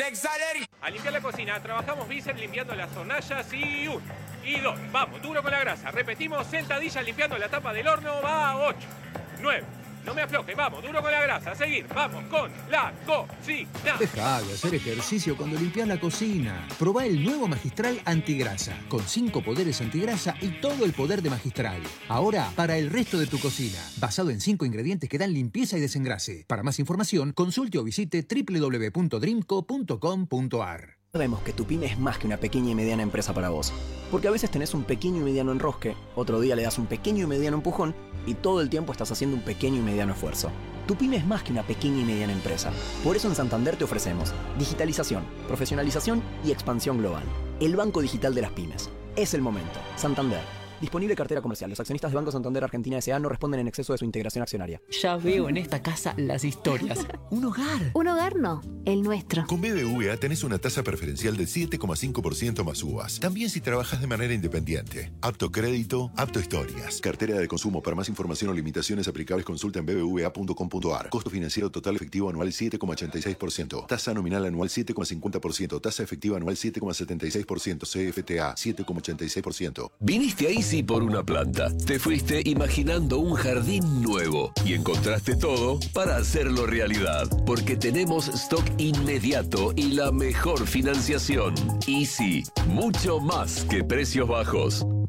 A limpiar la cocina, trabajamos bíceps limpiando las hornallas y 1 y 2. Vamos, duro con la grasa. Repetimos, sentadillas limpiando la tapa del horno, va 8, 9. No me afloje, vamos, duro con la grasa. A seguir, vamos con la cocina. Deja de hacer ejercicio cuando limpias la cocina. Probá el nuevo Magistral Antigrasa, con 5 poderes antigrasa y todo el poder de Magistral. Ahora, para el resto de tu cocina. Basado en 5 ingredientes que dan limpieza y desengrase. Para más información, consulte o visite www.dreamco.com.ar. Sabemos que tu pyme es más que una pequeña y mediana empresa para vos. Porque a veces tenés un pequeño y mediano enrosque, otro día le das un pequeño y mediano empujón y todo el tiempo estás haciendo un pequeño y mediano esfuerzo. Tu pyme es más que una pequeña y mediana empresa. Por eso en Santander te ofrecemos digitalización, profesionalización y expansión global. El banco digital de las pymes. Es el momento. Santander. Disponible cartera comercial. Los accionistas de Banco Santander Argentina S.A. no responden en exceso de su integración accionaria. Ya veo en esta casa las historias. Un hogar. Un hogar no, el nuestro. Con BBVA tenés una tasa preferencial del 7,5% más uvas. También si trabajas de manera independiente. Apto crédito, apto historias. Cartera de consumo. Para más información o limitaciones aplicables consulta en bbva.com.ar. Costo financiero total efectivo anual 7,86%. Tasa nominal anual 7,50%. Tasa efectiva anual 7,76%. CFTA 7,86%. Viniste ahí por una planta. Te fuiste imaginando un jardín nuevo y encontraste todo para hacerlo realidad. Porque tenemos stock inmediato y la mejor financiación. Easy, mucho más que precios bajos.